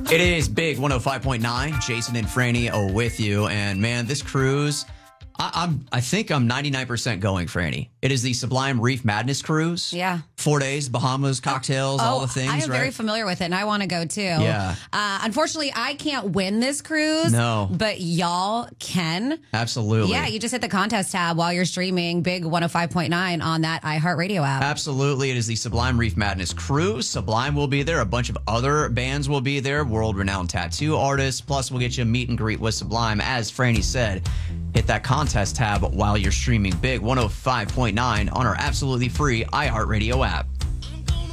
It is Big 105.9. Jason and Franny are with you. And man, this cruise, I think I'm 99% going, Franny. It is the Sublime Reef Madness cruise. Yeah. 4 days, Bahamas, cocktails, all the things, I am right? very familiar with it, and I want to go too. Yeah. Unfortunately, I can't win this cruise. No. But y'all can. Absolutely. Yeah, you just hit the contest tab while you're streaming Big 105.9 on that iHeartRadio app. Absolutely. It is the Sublime Reef Madness cruise. Sublime will be there. A bunch of other bands will be there. World-renowned tattoo artists. Plus, we'll get you a meet and greet with Sublime. As Franny said, hit that contest tab while you're streaming Big 105.9 on our absolutely free iHeartRadio app.